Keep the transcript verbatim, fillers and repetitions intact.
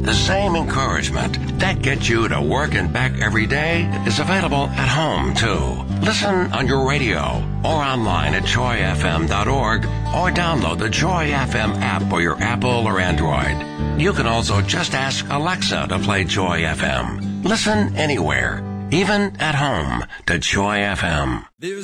The same encouragement that gets you to work and back every day is available at home, too. Listen on your radio or online at joy f m dot org or download the Joy F M app for your Apple or Android. You can also just ask Alexa to play Joy F M. Listen anywhere, even at home, to Joy F M. There's